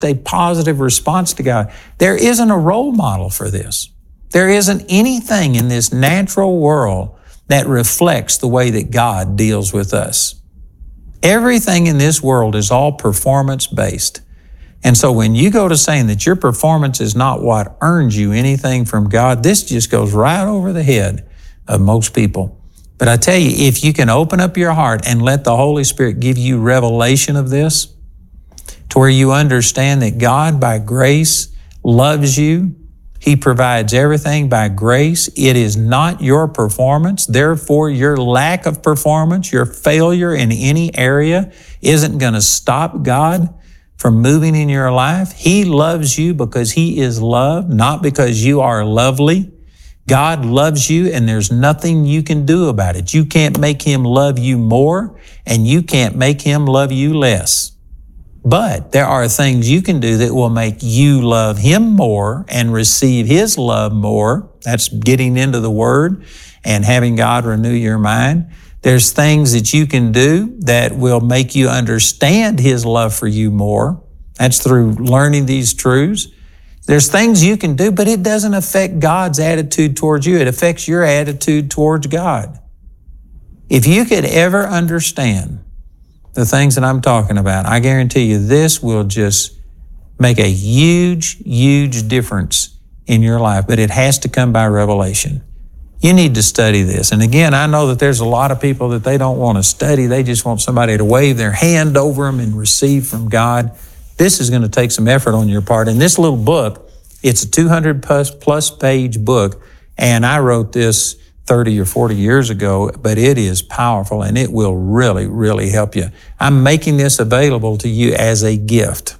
a positive response to God. There isn't a role model for this. There isn't anything in this natural world that reflects the way that God deals with us. Everything in this world is all performance-based. And so when you go to saying that your performance is not what earns you anything from God, this just goes right over the head of most people. But I tell you, if you can open up your heart and let the Holy Spirit give you revelation of this, to where you understand that God, by grace, loves you. He provides everything by grace. It is not your performance. Therefore, your lack of performance, your failure in any area isn't going to stop God from moving in your life. He loves you because He is love, not because you are lovely. God loves you, and there's nothing you can do about it. You can't make Him love you more, and you can't make Him love you less. But there are things you can do that will make you love Him more and receive His love more. That's getting into the Word and having God renew your mind. There's things that you can do that will make you understand His love for you more. That's through learning these truths. There's things you can do, but it doesn't affect God's attitude towards you. It affects your attitude towards God. If you could ever understand the things that I'm talking about, I guarantee you this will just make a huge, huge difference in your life, but it has to come by revelation. You need to study this. And again, I know that there's a lot of people that they don't want to study. They just want somebody to wave their hand over them and receive from God. This is going to take some effort on your part. And this little book, it's a 200 plus page book, and I wrote this 30 or 40 years ago, but it is powerful and it will really, really help you. I'm making this available to you as a gift.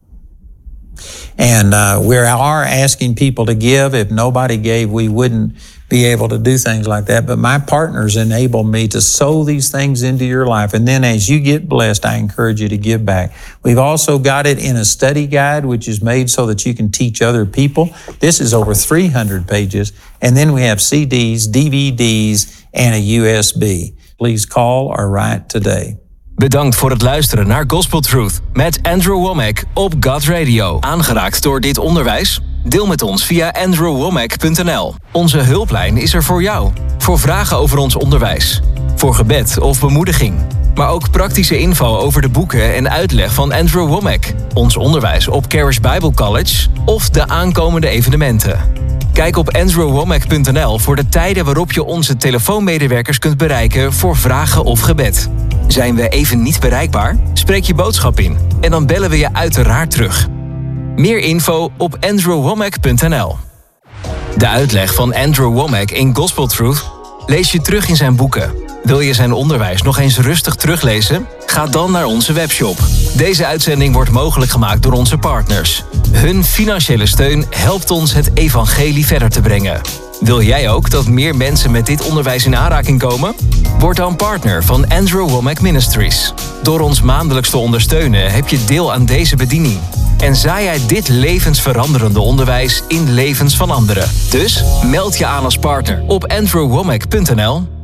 And we are asking people to give. If nobody gave, we wouldn't be able to do things like that. But my partners enable me to sow these things into your life. And then as you get blessed, I encourage you to give back. We've also got it in a study guide, which is made so that you can teach other people. This is over 300 pages. And then we have CDs, DVDs, and a USB. Please call or write today. Bedankt voor het luisteren naar Gospel Truth met Andrew Wommack op God Radio. Aangeraakt door dit onderwijs? Deel met ons via andrewwommack.nl. Onze hulplijn is er voor jou. Voor vragen over ons onderwijs. Voor gebed of bemoediging. Maar ook praktische info over de boeken en uitleg van Andrew Wommack. Ons onderwijs op Charis Bible College of de aankomende evenementen. Kijk op andrewwommack.nl voor de tijden waarop je onze telefoonmedewerkers kunt bereiken voor vragen of gebed. Zijn we even niet bereikbaar? Spreek je boodschap in en dan bellen we je uiteraard terug. Meer info op andrewwommack.nl. De uitleg van Andrew Wommack in Gospel Truth lees je terug in zijn boeken. Wil je zijn onderwijs nog eens rustig teruglezen? Ga dan naar onze webshop. Deze uitzending wordt mogelijk gemaakt door onze partners. Hun financiële steun helpt ons het evangelie verder te brengen. Wil jij ook dat meer mensen met dit onderwijs in aanraking komen? Word dan partner van Andrew Wommack Ministries. Door ons maandelijks te ondersteunen heb je deel aan deze bediening. En zaai jij dit levensveranderende onderwijs in levens van anderen. Dus meld je aan als partner op andrewwommack.nl.